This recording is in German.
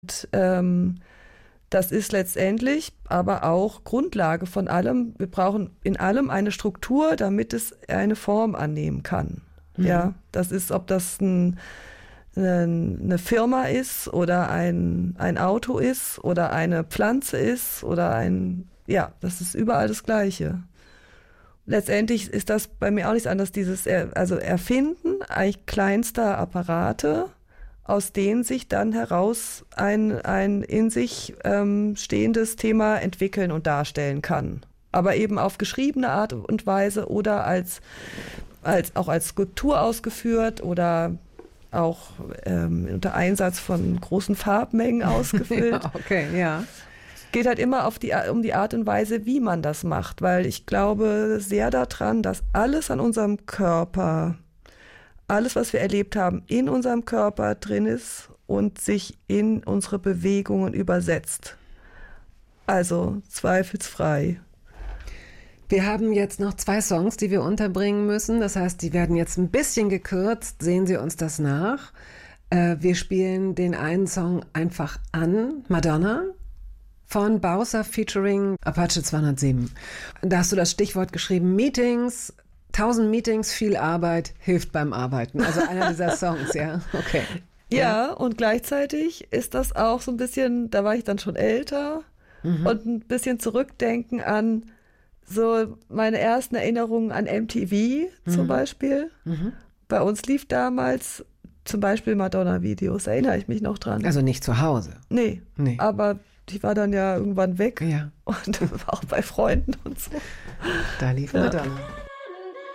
Das ist letztendlich aber auch Grundlage von allem. Wir brauchen in allem eine Struktur, damit es eine Form annehmen kann. Mhm. Ja, das ist, ob das eine Firma ist oder ein Auto ist oder eine Pflanze ist oder das ist überall das Gleiche. Letztendlich ist das bei mir auch nichts anderes, also Erfinden eigentlich kleinster Apparate, aus denen sich dann heraus ein in sich stehendes Thema entwickeln und darstellen kann. Aber eben auf geschriebene Art und Weise oder auch als Skulptur ausgeführt oder auch unter Einsatz von großen Farbmengen ausgefüllt. Ja, okay, ja. Geht halt immer um die Art und Weise, wie man das macht, weil ich glaube sehr daran, dass alles an unserem Körper, alles, was wir erlebt haben, in unserem Körper drin ist und sich in unsere Bewegungen übersetzt. Also zweifelsfrei. Wir haben jetzt noch 2 Songs, die wir unterbringen müssen. Das heißt, die werden jetzt ein bisschen gekürzt. Sehen Sie uns das nach. Wir spielen den einen Song einfach an, Madonna, von Bowser featuring Apache 207. Da hast du das Stichwort geschrieben, Meetings, 1000 Meetings, viel Arbeit, hilft beim Arbeiten. Also einer dieser Songs, ja, okay. Ja, und gleichzeitig ist das auch so ein bisschen, da war ich dann schon älter und ein bisschen zurückdenken an so meine ersten Erinnerungen an MTV zum Beispiel. Bei uns lief damals zum Beispiel Madonna-Videos, erinnere ich mich noch dran. Also nicht zu Hause? Nee. Aber die war dann ja irgendwann weg. Ja. Und auch bei Freunden und so. Da lief Madonna.